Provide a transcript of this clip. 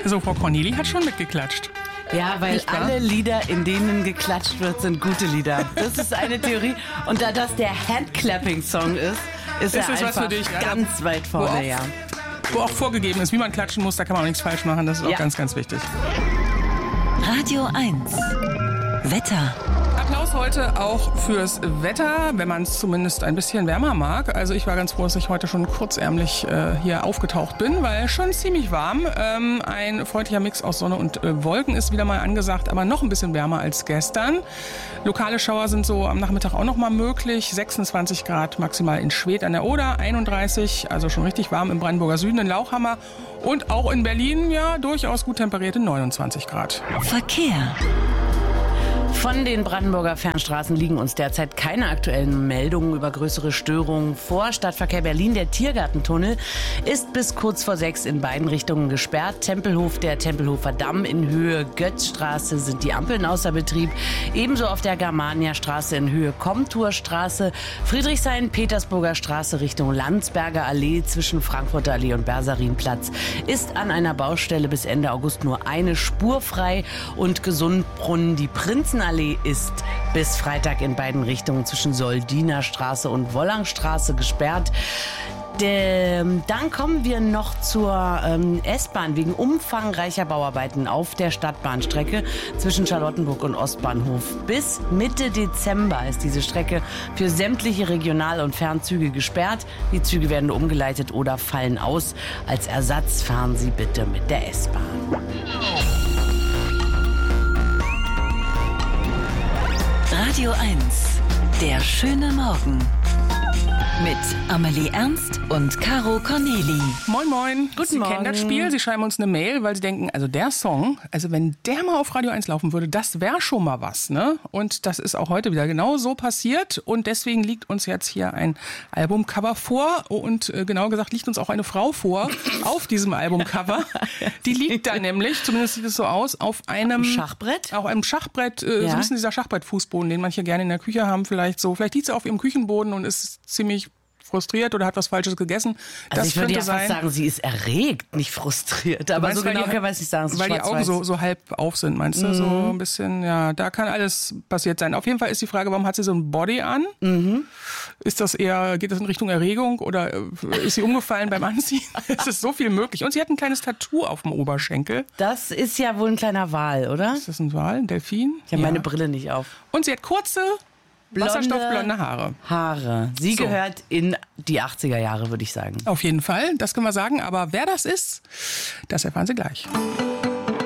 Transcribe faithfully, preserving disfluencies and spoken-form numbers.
So, Frau Corneli hat schon mitgeklatscht. Ja, weil alle Lieder, in denen geklatscht wird, sind gute Lieder. Das ist eine Theorie. Und da das der Handclapping-Song ist, ist, ist er einfach was für dich, ganz ja, weit vorne, wo auch, ja. Wo auch vorgegeben ist, wie man klatschen muss, da kann man auch nichts falsch machen. Das ist ja auch ganz, ganz wichtig. Radio eins. Wetter. Applaus heute auch fürs Wetter, wenn man es zumindest ein bisschen wärmer mag. Also ich war ganz froh, dass ich heute schon kurzärmlich äh, hier aufgetaucht bin, weil schon ziemlich warm. Ähm, ein freundlicher Mix aus Sonne und äh, Wolken ist wieder mal angesagt, aber noch ein bisschen wärmer als gestern. Lokale Schauer sind so am Nachmittag auch noch mal möglich. sechsundzwanzig Grad maximal in Schwedt an der Oder, einunddreißig, also schon richtig warm im Brandenburger Süden, in Lauchhammer. Und auch in Berlin, ja, durchaus gut temperierte neunundzwanzig Grad. Verkehr. Von den Brandenburger Fernstraßen liegen uns derzeit keine aktuellen Meldungen über größere Störungen vor. Stadtverkehr Berlin, der Tiergartentunnel, ist bis kurz vor sechs in beiden Richtungen gesperrt. Tempelhof, der Tempelhofer Damm in Höhe Götzstraße sind die Ampeln außer Betrieb. Ebenso auf der Germania-Straße in Höhe Komturstraße. Friedrichshain, Petersburger Straße Richtung Landsberger Allee zwischen Frankfurter Allee und Bersarinplatz ist an einer Baustelle bis Ende August nur eine Spur frei. Und Gesundbrunnen, die Prinzenallee ist bis Freitag in beiden Richtungen zwischen Soldiner Straße und Wollangstraße gesperrt. De, dann kommen wir noch zur ähm, S-Bahn wegen umfangreicher Bauarbeiten auf der Stadtbahnstrecke zwischen Charlottenburg und Ostbahnhof. Bis Mitte Dezember ist diese Strecke für sämtliche Regional- und Fernzüge gesperrt. Die Züge werden umgeleitet oder fallen aus. Als Ersatz fahren Sie bitte mit der S-Bahn. Radio eins. Der schöne Morgen. Mit Amelie Ernst und Caro Corneli. Moin, moin. Guten Sie Morgen. kennen das Spiel. Sie schreiben uns eine Mail, weil Sie denken, also der Song, also wenn der mal auf Radio eins laufen würde, das wäre schon mal was, ne? Und das ist auch heute wieder genau so passiert. Und deswegen liegt uns jetzt hier ein Albumcover vor. Und äh, genau gesagt liegt uns auch eine Frau vor auf diesem Albumcover. Die liegt da nämlich, zumindest sieht es so aus, auf einem Schachbrett. Auf einem Schachbrett, äh, ja. So ein bisschen dieser Schachbrettfußboden, den manche gerne in der Küche haben, vielleicht so. Vielleicht liegt sie auf ihrem Küchenboden und ist ziemlich frustriert oder hat was Falsches gegessen. Also das ich würde könnte ja sein. fast sagen, sie ist erregt, nicht frustriert. Aber meinst, so genau die, kann man es nicht sagen. Weil die Augen so, so halb auf sind, meinst du? Mhm. So ein bisschen, ja, da kann alles passiert sein. Auf jeden Fall ist die Frage, warum hat sie so ein Body an? Mhm. Ist das eher, geht das in Richtung Erregung oder ist sie umgefallen beim Anziehen? Es ist so viel möglich. Und sie hat ein kleines Tattoo auf dem Oberschenkel. Das ist ja wohl ein kleiner Wal, oder? Ist das ein Wal, ein Delfin? Ich habe ja. meine Brille nicht auf. Und sie hat kurze, wasserstoffblonde Haare. Haare. Sie so. gehört in die achtziger Jahre, würde ich sagen. Auf jeden Fall, das können wir sagen. Aber wer das ist, das erfahren Sie gleich.